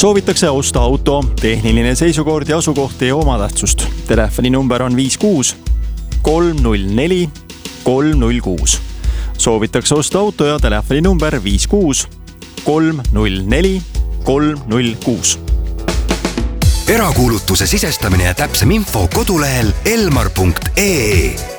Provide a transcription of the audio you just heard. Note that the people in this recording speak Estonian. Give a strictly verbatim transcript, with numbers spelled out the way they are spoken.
Soovitakse osta auto, tehniline seisukord ja asukoht ei oma tähtsust. Telefoni number on viis kuus kolm null neli kolm null kuus. Soovitakse osta auto ja telefoni number viis kuus kolm null neli kolm null kuus. Erakuulutuse sisestamine ja täpsem info kodulehel elmar punkt ee.